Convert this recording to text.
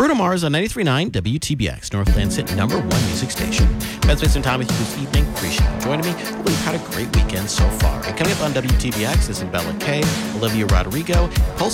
Bruno Mars on 93.9 WTBX, Northland's hit #1 music station. Ben spent some time with you this evening. Appreciate you joining me. Hope you've had a great weekend so far. And coming up on WTBX is Bella Kay, Olivia Rodrigo, Pulse